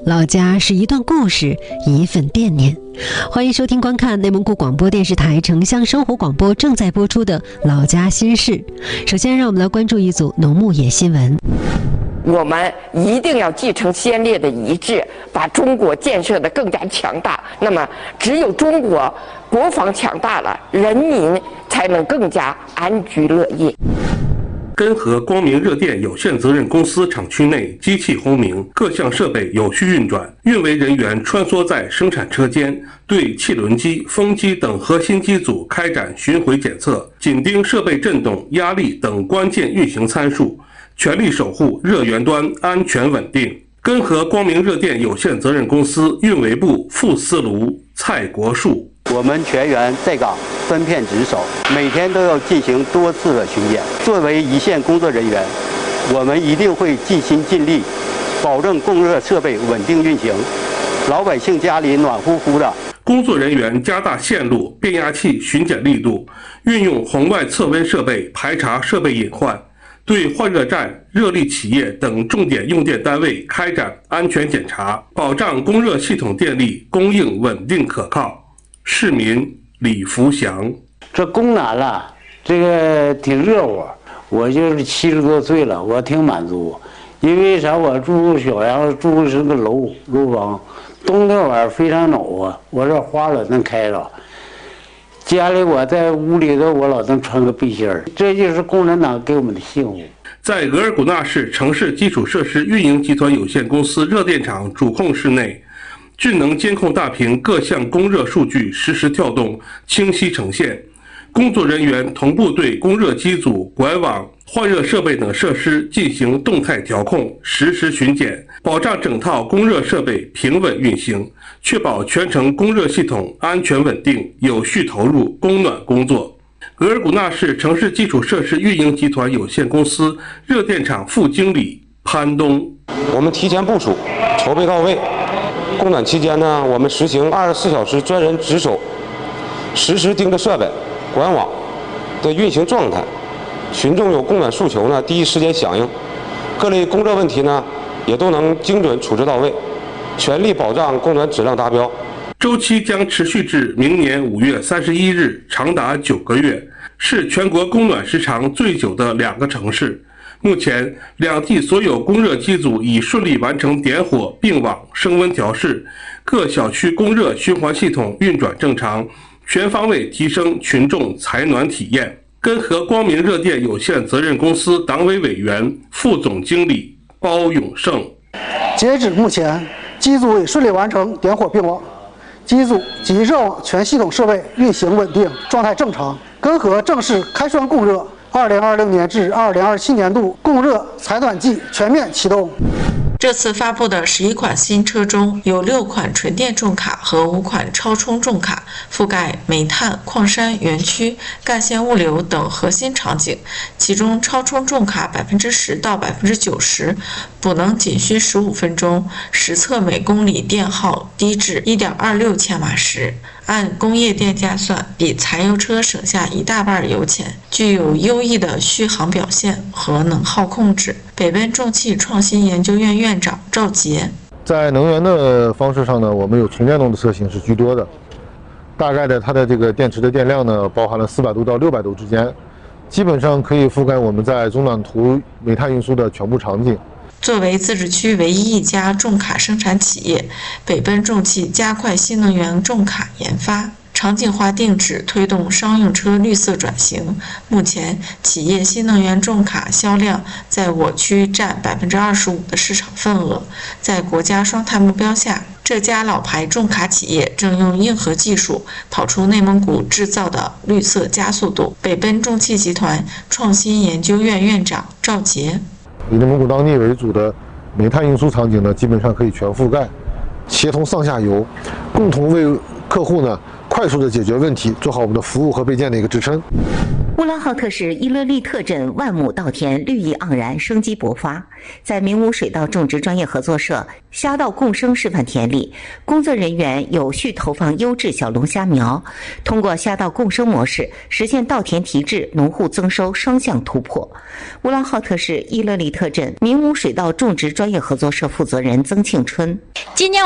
老家是一段故事，一份惦念。欢迎收听观看内蒙古广播电视台城乡生活广播正在播出的《老家心事》。首先，让我们来关注一组农牧野新闻。 我们一定要继承先烈的遗志，把中国建设得更加强大。那么，只有中国国防强大了，人民才能更加安居乐业。 根河光明热电有限责任公司厂区内机器轰鸣，各项设备有序运转，运维人员穿梭在生产车间，对汽轮机、风机等核心机组开展巡回检测，紧盯设备振动、压力等关键运行参数，全力守护热源端安全稳定。根河光明热电有限责任公司运维部副司炉蔡国树： 我们全员在岗分片值守，每天都要进行多次的巡检。作为一线工作人员，我们一定会尽心尽力，保证供热设备稳定运行，老百姓家里暖乎乎的。 工作人员加大线路、变压器巡检力度，运用红外测温设备排查设备隐患，对换热站、热力企业等重点用电单位开展安全检查，保障供热系统电力供应稳定可靠。市民李福祥： 这供暖了，这个挺热乎。我就是70多岁了，我挺满足。因为啥？我住小阳，住的是个楼房，冬天晚上非常暖和，我这花老能开着。家里我在屋里头，我老能穿个背心儿，这就是共产党给我们的幸福。 在额尔古纳市城市基础设施运营集团有限公司热电厂主控室内，智能监控大屏各项供热数据实时跳动，清晰呈现。工作人员同步对供热机组、管网、换热设备等设施进行动态调控，实时巡检，保障整套供热设备平稳运行，确保全程供热系统安全稳定，有序投入供暖工作。额尔古纳市城市基础设施运营集团有限公司热电厂副经理潘东： 我们提前部署，筹备到位。供暖期间呢，我们实行24小时专人值守，实时盯着设备、管网的运行状态。群众有供暖诉求呢，第一时间响应，各类供热问题呢，也都能精准处置到位，全力保障供暖质量达标。 周期将持续至明年5月31日，长达9个月，是全国供暖时长最久的2个城市。目前，两地所有供热机组已顺利完成点火、并网、升温调试，各小区供热循环系统运转正常，全方位提升群众采暖体验。根河光明热电有限责任公司党委委员、副总经理包永胜： 截止目前，机组已顺利完成点火并网，机组及热网全系统设备运行稳定，状态正常。根河正式开栓供热，2020年至2027年度供热采暖季全面启动。 这次发布的11款新车中，有6款纯电重卡和5款超充重卡，覆盖煤炭、矿山、园区、干线物流等核心场景。其中，超充重卡10%到90%，补能仅需15分钟，实测每公里电耗低至1.26千瓦时。按工业电价算，比柴油车省下1大半油钱，具有优异的续航表现和能耗控制。北奔重汽创新研究院院长赵杰： 在能源的方式上呢，我们有纯电动的车型是居多的，大概的它的这个电池的电量呢，包含了400度到600度之间，基本上可以覆盖我们在中短途煤炭运输的全部场景。 作为自治区唯一一家重卡生产企业，北奔重汽加快新能源重卡研发，场景化定制推动商用车绿色转型。目前，企业新能源重卡销量在我区占25%的市场份额。在国家双碳目标下，这家老牌重卡企业正用硬核技术跑出内蒙古制造的绿色加速度。北奔重汽集团创新研究院院长赵杰： 以内蒙古当地为主的煤炭运输场景呢，基本上可以全覆盖，协同上下游，共同为客户呢快速的解决问题，做好我们的服务和备件的一个支撑。 乌兰浩特市伊勒利特镇万亩稻田绿意盎然，生机勃发。在明武水稻种植专业合作社虾稻共生示范田里，工作人员有序投放优质小龙虾苗，通过虾稻共生模式实现稻田提质、农户增收双向突破。乌兰浩特市伊勒利特镇明武水稻种植专业合作社负责人曾庆春， 今年